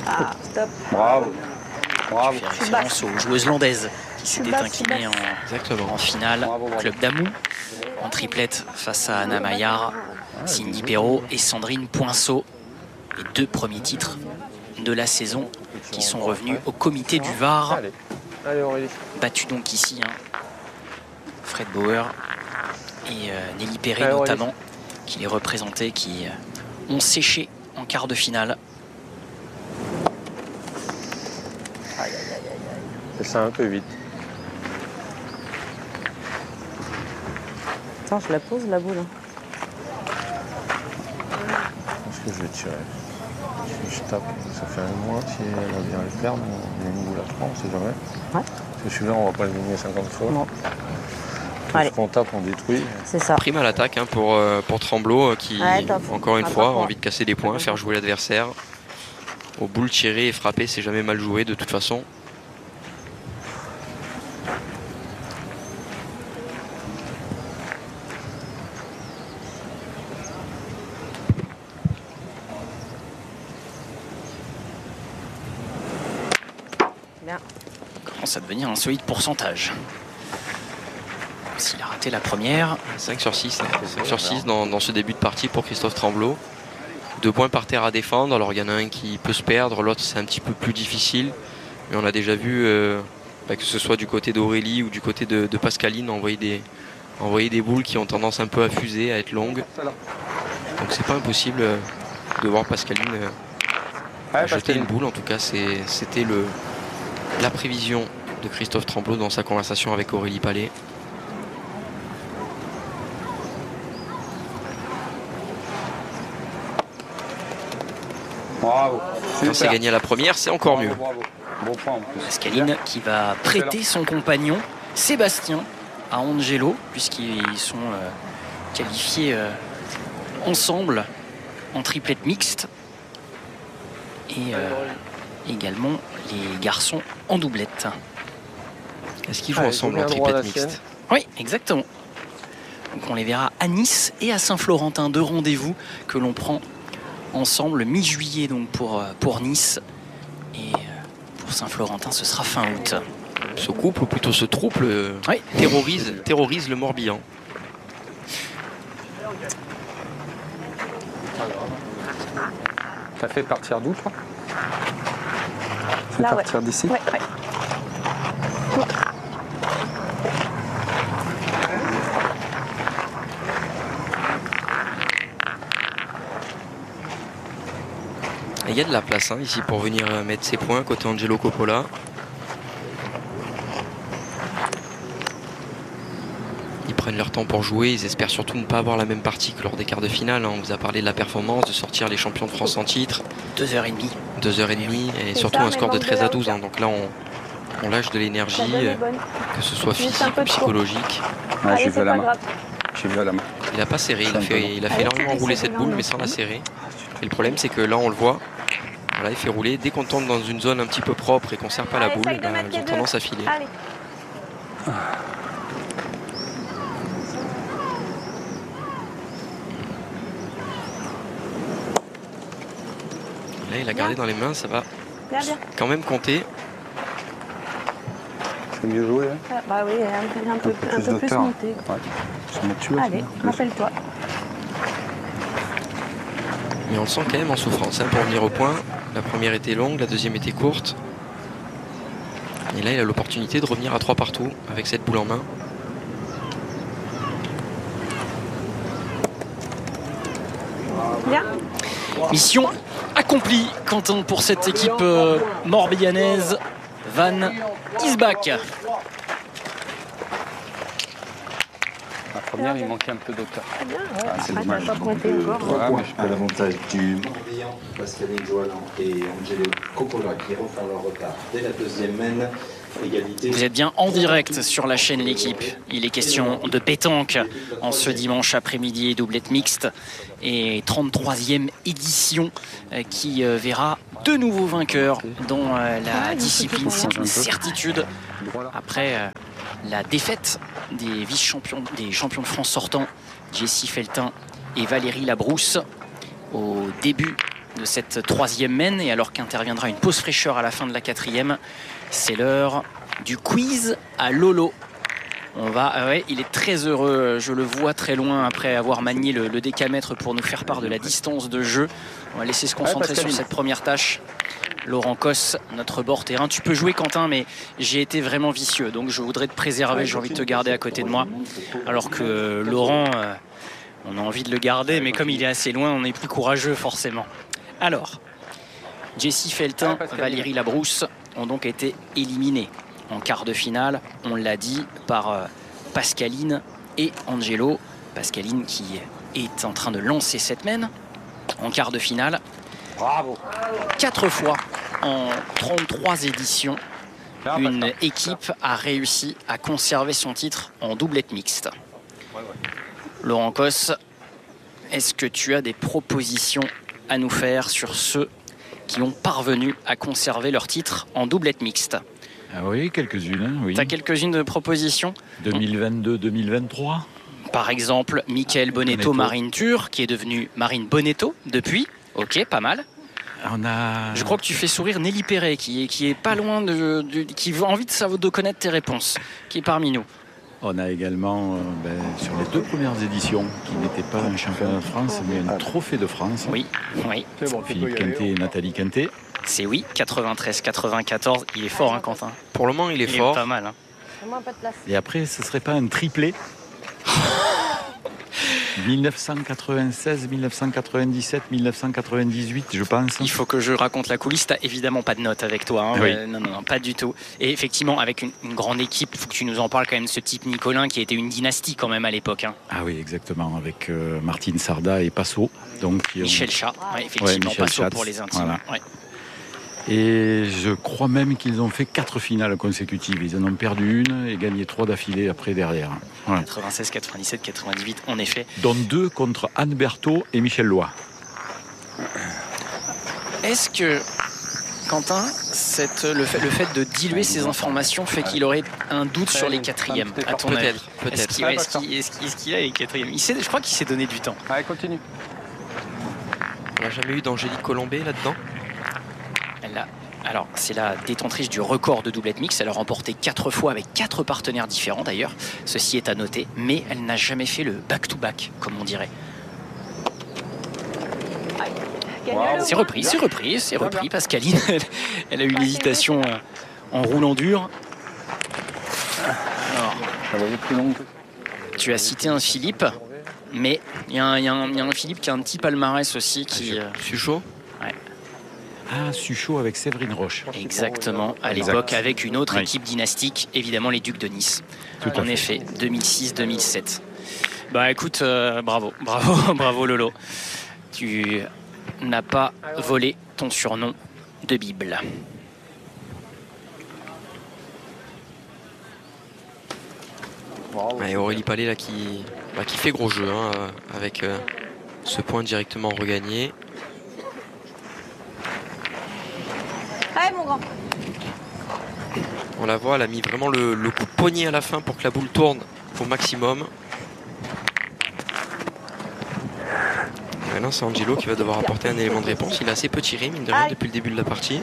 Ah, stop. Bravo. Bravo. Je fais référence aux joueuses landaises qui s'étaient inclinées en finale. Bravo. Club d'Amou en triplette face à Anna Maillard, Cindy Perrault et Sandrine Poinceau. Les 2 premiers titres de la saison qui sont revenus au comité du Var. Allez Aurélie. Battu donc ici, Fred Bauer et Nelly Perret notamment, qui les représentaient, qui ont séché en quart de finale. C'est ça un peu vite. Attends, je la pose la boule. Est-ce que je vais tirer? Si je tape, ça fait un mois. Si elle vient le perdre, il y a une boule à 3, on sait jamais. Ouais. Parce que celui-là, on va pas le gagner 50 fois. Non. Tout Allez. ce qu'on tape, on détruit. C'est ça. Prime à l'attaque pour Tremblot qui, encore une fois, a envie de casser des points, faire jouer l'adversaire. Aux boules tirées et frapper, c'est jamais mal joué de toute façon. Commence à devenir un solide pourcentage. S'il a raté la première. 5 sur 6, 5 sur 6 dans ce début de partie pour Christophe Tremblot. 2 points par terre à défendre. Alors il y en a un qui peut se perdre, l'autre c'est un petit peu plus difficile. Mais on a déjà vu, que ce soit du côté d'Aurélie ou du côté de Pascaline, envoyer des boules qui ont tendance un peu à fuser, à être longues. Donc c'est pas impossible de voir Pascaline jeter une boule. En tout cas c'était la prévision de Christophe Tremblot dans sa conversation avec Aurélie Palais. Bravo. Quand c'est gagné à la première, c'est encore mieux. Bravo. Bon point en plus. Pascaline qui va prêter son compagnon Sébastien à Angelo, puisqu'ils sont qualifiés ensemble en triplette mixte. Et également les garçons en doublette. Est-ce qu'ils jouent ensemble en triplette mixte? Oui, exactement. Donc on les verra à Nice et à Saint-Florentin, 2 rendez-vous que l'on prend ensemble mi-juillet donc pour Nice, et pour Saint-Florentin ce sera fin août. Ce couple, ou plutôt ce trouble, terrorise le Morbihan. T'as fait partir d'où, toi? Là, Partir d'ici? Ouais. Il y a de la place ici pour venir mettre ses points côté Angelo Coppola. Ils prennent leur temps pour jouer, ils espèrent surtout ne pas avoir la même partie que lors des quarts de finale. On vous a parlé de la performance, de sortir les champions de France en titre. 2h30. 2h30 et surtout un score de 13 à 12. Donc là on lâche de l'énergie, que ce soit physique ou psychologique. Ouais, j'ai vu à la main. J'ai vu à la main. Il n'a pas serré, il a fait énormément rouler cette boule mais sans la serrer. Et le problème c'est que là on le voit. Voilà, il fait rouler. Dès qu'on tombe dans une zone un petit peu propre et qu'on ne serre pas la boule, ils ont tendance à filer. Là, il a gardé dans les mains, ça va quand même compter. C'est mieux joué. Bah oui, un peu plus monté. Ouais. Allez, rappelle-toi. Mais on le sent quand même en souffrance pour venir au point. La première était longue, la deuxième était courte. Et là, il a l'opportunité de revenir à 3 partout avec cette boule en main. Bien. Mission accomplie, Quentin, pour cette équipe morbihanaise. Van Isbach. La première, il manquait un peu d'auteur. C'est dommage. Pas pointé encore. À l'avantage du Morbihan, Pascaline Joannan et Angelo Coppola qui refont leur retard dès la deuxième mène. Égalité. Vous êtes bien en direct sur la chaîne L'équipe. Il est question de pétanque en ce dimanche après-midi, doublette mixte et 33e édition qui verra 2 nouveaux vainqueurs dans la discipline. C'est une certitude après la défaite des vice-champions, des champions de France sortants, Jessie Feltin et Valérie Labrousse, au début de cette 3e main. Et alors qu'interviendra une pause fraîcheur à la fin de la 4e, c'est l'heure du quiz à Lolo. Ouais, il est très heureux, je le vois très loin après avoir manié le décamètre pour nous faire part de la distance de jeu. On va laisser se concentrer sur cette première tâche. Laurent Cosse, notre bord terrain. Tu peux jouer, Quentin, mais j'ai été vraiment vicieux, donc je voudrais te préserver, j'ai envie de te garder à côté de moi. Alors que Laurent, on a envie de le garder, mais comme il est assez loin, on est plus courageux forcément. Alors, Jessie Feltin, Valérie Labrousse ont donc été éliminés en quart de finale, on l'a dit, par Pascaline et Angelo. Pascaline qui est en train de lancer cette main en quart de finale. Bravo. 4 fois en 33 éditions, une équipe a réussi à conserver son titre en doublette mixte. Laurent Cosse, est-ce que tu as des propositions à nous faire sur ceux qui ont parvenu à conserver leur titre en doublette mixte? Ah oui, quelques-unes. Oui. Tu as quelques-unes de propositions? 2022-2023. Par exemple, Michael Bonetto, Marine Tur, qui est devenue Marine Bonetto depuis. Ok, pas mal. Je crois que tu fais sourire Nelly Perret, qui est pas loin qui a envie de connaître tes réponses, qui est parmi nous. On a également, sur les 2 premières éditions, qui n'étaient pas un championnat de France, mais un trophée de France. Oui, oui. Philippe Quintet et Nathalie Quintet. C'est oui, 93-94. Il est fort, hein, Quentin. Pour le moment, il est fort. Il est pas mal. Hein. Et après, ce serait pas un triplé 1996, 1997, 1998, je pense. Il faut que je raconte la coulisse. T'as évidemment pas de notes avec toi. Hein. Oui. Non, pas du tout. Et effectivement, avec une grande équipe, il faut que tu nous en parles quand même de ce type Nicolin qui était une dynastie quand même à l'époque. Hein. Ah oui, exactement, avec Martine Sarda et Passot. Donc, Michel Chat, effectivement, Michel Passot Schatz, pour les intimes. Voilà. Ouais. Et je crois même qu'ils ont fait 4 finales consécutives. Ils en ont perdu une et gagné 3 d'affilée après derrière. Ouais. 96, 97, 98, en effet. Dont 2 contre Anne Berthaud et Michel Loy. Est-ce que, Quentin, le fait de diluer ces informations fait qu'il aurait un doute sur les 4e, à ton avis? Peut-être. Est-ce qu'il a les 4e? Je crois qu'il s'est donné du temps. Allez, continue. On n'a jamais eu d'Angélique Colombet là-dedans? Alors, c'est la détentrice du record de doublette mixte. Elle a remporté 4 fois avec 4 partenaires différents d'ailleurs. Ceci est à noter. Mais elle n'a jamais fait le back-to-back, comme on dirait. C'est repris. Pascaline, elle a eu une hésitation en roulant dur. Alors, tu as cité un Philippe, mais il y a un Philippe qui a un petit palmarès aussi qui... Suchot. Ouais. Ah, Suchot avec Séverine Roche. Exactement, à l'époque avec une autre équipe dynastique, évidemment les Ducs de Nice. En effet, 2006-2007. Bah écoute, bravo Lolo. Tu n'as pas volé ton surnom de Bible. Et Aurélie Palais là qui fait gros jeu hein, avec ce point directement regagné. Allez mon grand. On la voit, elle a mis vraiment le coup de poignet à la fin pour que la boule tourne au maximum. Et maintenant c'est Angelo qui va devoir apporter un élément de réponse. Il a assez peu tiré mine de rien depuis le début de la partie.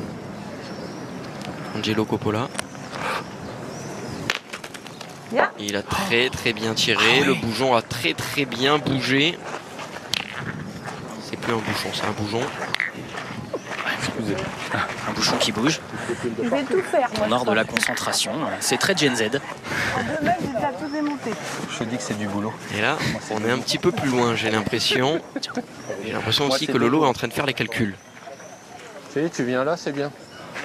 Angelo Coppola. Il a très bien tiré. Le bougeon a très bien bougé. C'est plus un bouchon, c'est un bougeon. Un bouchon qui bouge. Je vais tout faire. En hors de la concentration. C'est très Gen Z. Même, tout démonté. Je te dis que c'est du boulot. Et là, on est un petit peu plus loin, j'ai l'impression. J'ai l'impression aussi que Lolo est en train de faire les calculs. Tu viens là, c'est bien.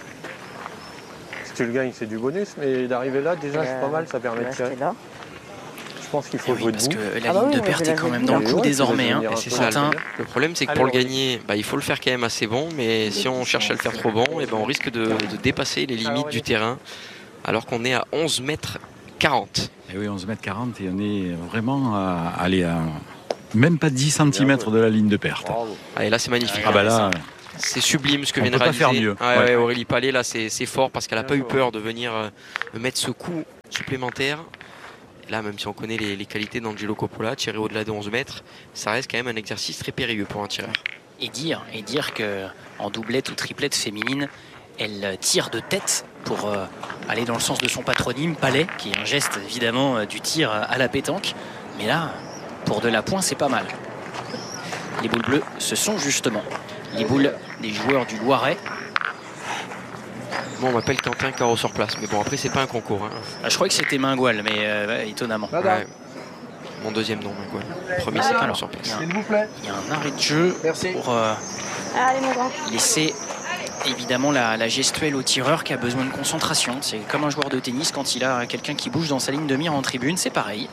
Si tu le gagnes, c'est du bonus, mais d'arriver là, déjà, c'est pas mal, ça permet de tirer. Je pense qu'il faut jouer parce debout. que la ligne de perte est quand même dans le coup désormais. Hein. C'est ça. Le problème, c'est que pour le gagner, il faut le faire quand même assez bon, mais si on cherche à le faire trop bon, on risque de dépasser les limites du terrain, alors qu'on est à 11 mètres 40. Et oui, 11 mètres 40 et on est vraiment à aller à même pas 10 cm de la ligne de perte. Et là, c'est magnifique. Ah bah là, c'est sublime ce que vient de peut pas réaliser. faire mieux. Aurélie Palais, là, c'est fort parce qu'elle n'a pas eu peur de venir mettre ce coup supplémentaire. Là, même si on connaît les qualités d'Angelo Coppola, tirer au-delà de 11 mètres, ça reste quand même un exercice très périlleux pour un tireur. et dire que en doublette ou triplette féminine, elle tire de tête pour aller dans le sens de son patronyme, Palais, qui est un geste évidemment du tir à la pétanque. Mais là, pour de la pointe, c'est pas mal. Les boules bleues, ce sont justement les boules des joueurs du Loiret. Moi, on m'appelle Quentin Carreau sur place, mais bon, après, c'est pas un concours. Hein. Ah, je crois que c'était Mingual, mais étonnamment. Ouais. Mon deuxième nom, Mingual. Premier, c'est Carreau sur place. S'il vous plaît. Il y a un arrêt de jeu pour Allez, mon grand. laisser évidemment la gestuelle au tireur qui a besoin de concentration. C'est comme un joueur de tennis quand il a quelqu'un qui bouge dans sa ligne de mire en tribune, c'est pareil.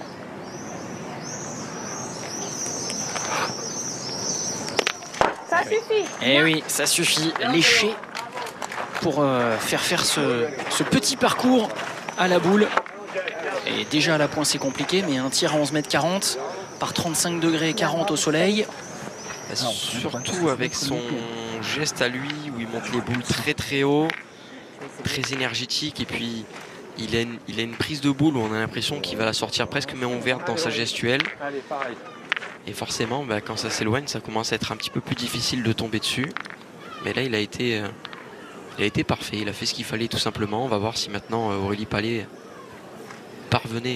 Ça suffit. Eh oui, ça suffit. Lécher pour faire ce petit parcours à la boule. Et déjà à la pointe c'est compliqué, mais un tir à 11 mètres 40 par 35 degrés 40 au soleil. Surtout avec son geste à lui où il monte les boules très très haut, très énergétique, et puis il a une prise de boule où on a l'impression qu'il va la sortir presque main ouverte dans sa gestuelle. Et forcément, quand ça s'éloigne, ça commence à être un petit peu plus difficile de tomber dessus. Mais là, il a été parfait. Il a fait ce qu'il fallait tout simplement. On va voir si maintenant Aurélie Palais parvenait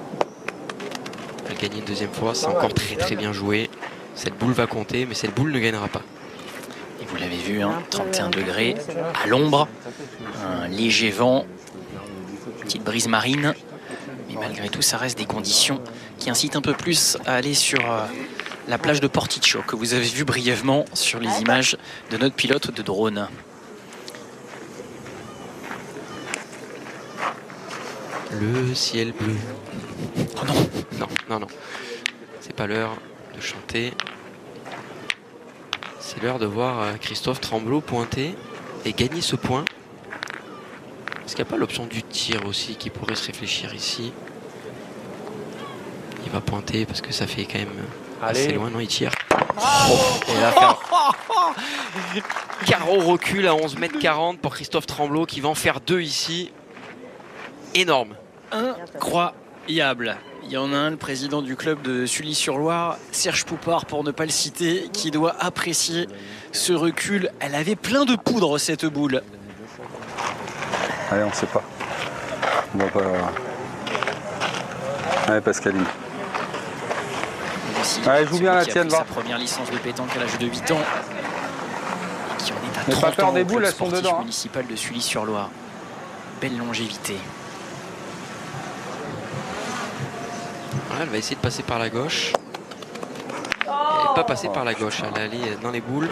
à le gagner une deuxième fois. C'est encore très très bien joué. Cette boule va compter, mais cette boule ne gagnera pas. Et vous l'avez vu, 31 degrés à l'ombre, un léger vent, petite brise marine. Mais malgré tout, ça reste des conditions qui incitent un peu plus à aller sur la plage de Porticcio, que vous avez vu brièvement sur les images de notre pilote de drone. Le ciel bleu. Oh non. Non. C'est pas l'heure de chanter. C'est l'heure de voir Christophe Tremblot pointer et gagner ce point. Est-ce qu'il n'y a pas l'option du tir aussi qui pourrait se réfléchir ici? Il va pointer parce que ça fait quand même assez loin. Non, il tire. Et là, carreau recul à 11 mètres 40 pour Christophe Tremblot qui va en faire 2 ici. Énorme. Incroyable. Il y en a un, le président du club de Sully-sur-Loire, Serge Poupard pour ne pas le citer, qui doit apprécier ce recul. Elle avait plein de poudre cette boule. Allez, on sait pas. On va pas... Allez, Pascaline. Allez, joue bien la tienne, va. Sa première licence de pétanque à l'âge de 8 ans. Et qui en est à 30 pas peur ans des au boules, club elles sont sportif dedans. municipal de Sully-sur-Loire. Belle longévité. Voilà, elle va essayer de passer par la gauche. Elle n'est pas passée par la gauche, elle est allée dans les boules.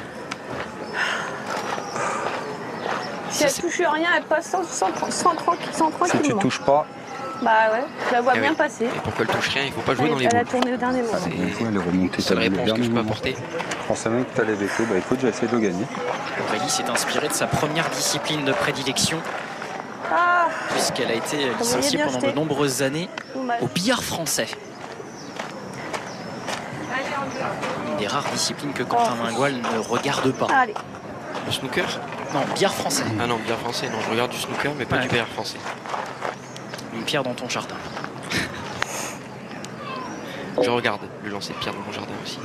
Si elle touche rien, elle passe sans tranquillement. Si tu touches pas, Bah ouais, je la vois Eh bien oui. passer. Et pourquoi elle touche rien? Il ne faut pas jouer dans les Elle a boules. tourné au dernier moment. elle est remontée. Seule réponse que je peux apporter. Je pensais même que tu allais vécu. Bah écoute, j'ai essayé de le gagner. Aurélie s'est inspirée de sa première discipline de prédilection, Ah, puisqu'elle a été voyez licenciée bien pendant jeter. de nombreuses années dommage. au billard français. Une des rares disciplines que Quentin Mingual ne regarde pas. Allez. Le snooker? Non, billard français. Ah non, billard français, non, je regarde du snooker, mais pas Ouais. du billard français. Une pierre dans ton jardin. Je regarde le lancer de pierre dans mon jardin aussi.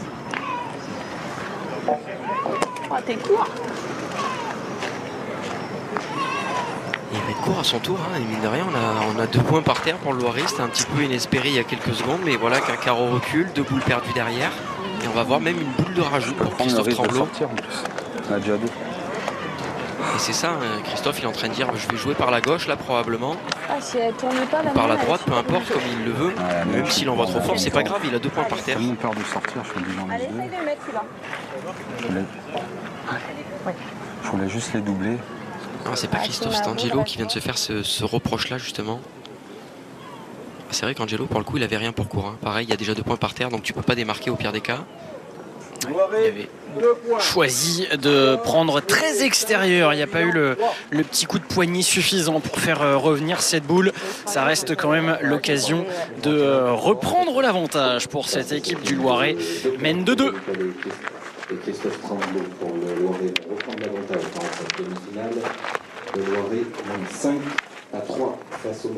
Oh, t'es court. Il va être court à son tour, hein, et mine de rien, on a 2 points par terre pour le Loiret. C'était un petit peu inespéré il y a quelques secondes, mais voilà qu'un carreau recule, 2 boules perdues derrière. Et on va voir même une boule de rajout pour Prendre le Christophe risque de Tremblot. sortir en plus. On a déjà 2. Et c'est ça, Christophe, il est en train de dire je vais jouer par la gauche là probablement, Ah, si elle tourne pas, la ou par la main, droite, elle peu est importe, super comme il le veut. Ouais, Même s'il envoie trop fort, c'est pas grave, il a 2 points par terre. Tellement peur de sortir, je fais du genre Allez, les deux. essaye de le mettre celui-là. Je voulais juste les doubler. Non, c'est pas Christophe, c'est Angelo qui vient de se faire ce reproche là justement. C'est vrai qu'Angelo pour le coup il avait rien pour court, hein. Pareil, il y a déjà 2 points par terre, donc tu peux pas démarquer au pire des cas. Il avait choisi de prendre très extérieur. Il n'y a pas eu le petit coup de poignet suffisant pour faire revenir cette boule. Ça reste quand même l'occasion de reprendre l'avantage pour cette équipe du Loiret. Mène de 2. Et Christophe Tremblot pour le Loiret va reprendre l'avantage dans cette demi-finale. Le Loiret mène 5-3 face au